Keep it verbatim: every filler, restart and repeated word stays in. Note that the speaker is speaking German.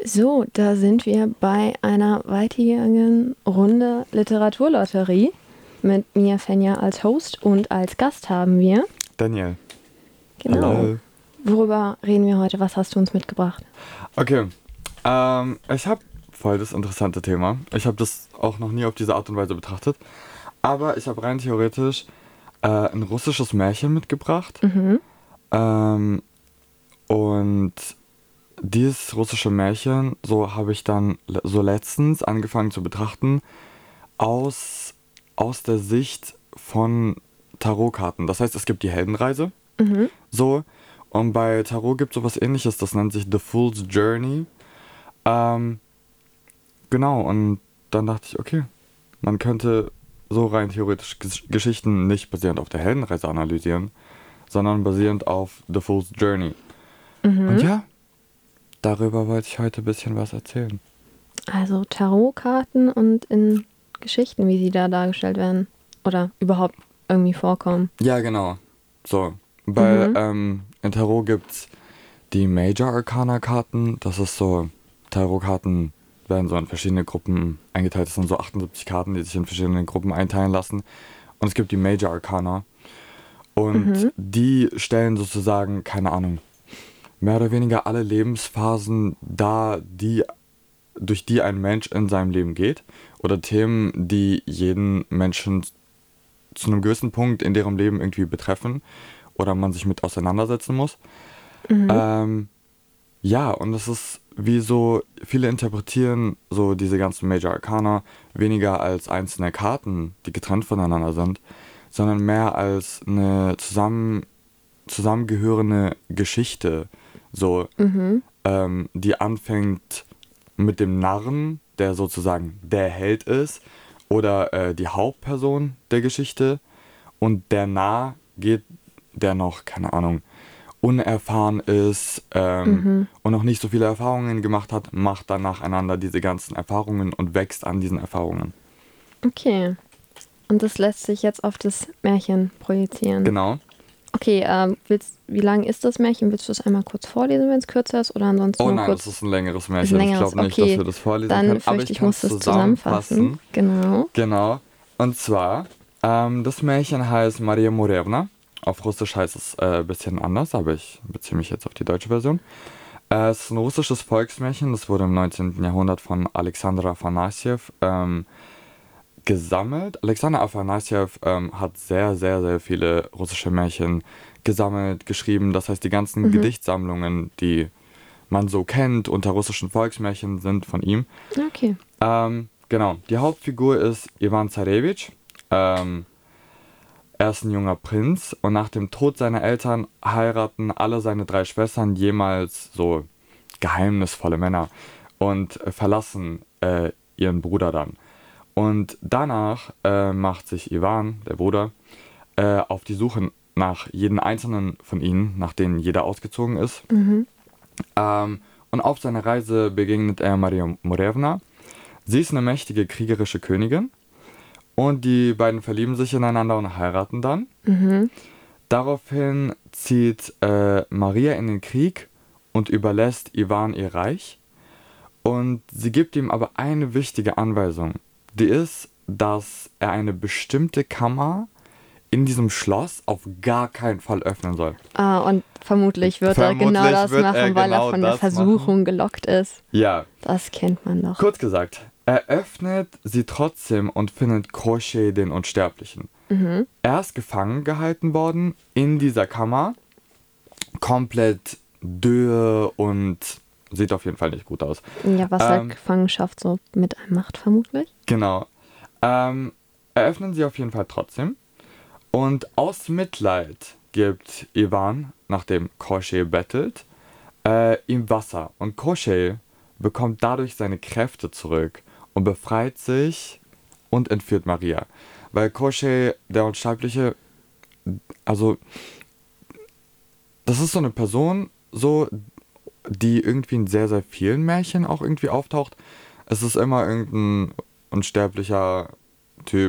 So, da sind wir bei einer weitigen Runde Literaturlotterie. Mit mir, Fenja, als Host und als Gast haben wir Daniel. Genau. Hallo. Worüber reden wir heute? Was hast du uns mitgebracht? Okay, ähm, ich habe voll das interessante Thema. Ich habe das auch noch nie auf diese Art und Weise betrachtet. Aber ich habe rein theoretisch äh, ein russisches Märchen mitgebracht. Mhm. Ähm, und dieses russische Märchen, so habe ich dann le- so letztens angefangen zu betrachten, aus, aus der Sicht von Tarotkarten. Das heißt, es gibt die Heldenreise, Mhm. so, und bei Tarot gibt es sowas ähnliches, das nennt sich The Fool's Journey. Ähm, genau, und dann dachte ich, okay, man könnte so rein theoretisch Gesch- Geschichten nicht basierend auf der Heldenreise analysieren, sondern basierend auf The Fool's Journey. Und Mhm. ja, darüber wollte ich heute ein bisschen was erzählen. Also Tarotkarten und in Geschichten, wie sie da dargestellt werden. Oder überhaupt irgendwie vorkommen. Ja, genau. So, weil Mhm. ähm, in Tarot gibt's die Major Arcana Karten. Das ist so, Tarotkarten werden so in verschiedene Gruppen eingeteilt. Das sind so achtundsiebzig Karten, die sich in verschiedene Gruppen einteilen lassen. Und es gibt die Major Arcana. Und Mhm. die stellen sozusagen, keine Ahnung, mehr oder weniger alle Lebensphasen dar, die, durch die ein Mensch in seinem Leben geht. Oder Themen, die jeden Menschen zu einem gewissen Punkt in deren Leben irgendwie betreffen oder man sich mit auseinandersetzen muss. Mhm. Ähm, ja, und es ist wie so, viele interpretieren so diese ganzen Major Arcana weniger als einzelne Karten, die getrennt voneinander sind, sondern mehr als eine zusammen, zusammengehörende Geschichte, so, Mhm. ähm, die anfängt mit dem Narren, der sozusagen der Held ist, oder äh, die Hauptperson der Geschichte, und der Narr geht, der noch, keine Ahnung, unerfahren ist ähm, Mhm. und noch nicht so viele Erfahrungen gemacht hat, macht dann nacheinander diese ganzen Erfahrungen und wächst an diesen Erfahrungen. Okay. Und das lässt sich jetzt auf das Märchen projizieren. Genau. Okay, ähm, willst, wie lang ist das Märchen? Willst du es einmal kurz vorlesen, wenn es kürzer ist, oder ansonsten Oh nur nein, das kurz? ist ein längeres Ist ein Märchen. Ich längeres. glaube nicht, dass Okay, wir das vorlesen dann können, aber fürchte ich ich, kann muss es es zusammenfassen. zusammenfassen. Genau. Genau. Und zwar, ähm, das Märchen heißt Maria Morevna. Auf Russisch heißt es äh, ein bisschen anders, aber ich beziehe mich jetzt auf die deutsche Version. Äh, es ist ein russisches Volksmärchen, das wurde im neunzehnten. Jahrhundert von Alexander Afanassjew ähm, gesammelt. Alexander Afanassjew ähm, hat sehr, sehr, sehr viele russische Märchen gesammelt, geschrieben. Das heißt, die ganzen Mhm. Gedichtsammlungen, die man so kennt unter russischen Volksmärchen, sind von ihm. Okay. Ähm, genau, die Hauptfigur ist Iwan Zarewitsch. Ähm, er ist ein junger Prinz und nach dem Tod seiner Eltern heiraten alle seine drei Schwestern jemals so geheimnisvolle Männer und äh, verlassen äh, ihren Bruder dann. Und danach äh, macht sich Iwan, der Bruder, äh, auf die Suche nach jedem einzelnen von ihnen, nach denen jeder ausgezogen ist. Mhm. Ähm, und auf seiner Reise begegnet er Maria Morevna. Sie ist eine mächtige kriegerische Königin und die beiden verlieben sich ineinander und heiraten dann. Mhm. Daraufhin zieht äh, Maria in den Krieg und überlässt Iwan ihr Reich. Und sie gibt ihm aber eine wichtige Anweisung. Die ist, dass er eine bestimmte Kammer in diesem Schloss auf gar keinen Fall öffnen soll. Ah, und vermutlich wird er genau Vermutlich das wird er machen, weil er genau von der das machen. Versuchung gelockt ist. Ja, Das kennt man doch. kurz gesagt, er öffnet sie trotzdem und findet Koschei den Unsterblichen. Mhm. Er ist gefangen gehalten worden in dieser Kammer, komplett dürr und sieht auf jeden Fall nicht gut aus. Ja, was halt Ähm, Gefangenschaft so mit einem macht, vermutlich. genau. Ähm, eröffnen sie auf jeden Fall trotzdem. Und aus Mitleid gibt Ivan, nachdem Koschei bettelt, äh, ihm Wasser. Und Koschei bekommt dadurch seine Kräfte zurück und befreit sich und entführt Maria. Weil Koschei, der Unsterbliche, also das ist so eine Person, so, die irgendwie in sehr, sehr vielen Märchen auch irgendwie auftaucht. Es ist immer irgendein unsterblicher Typ,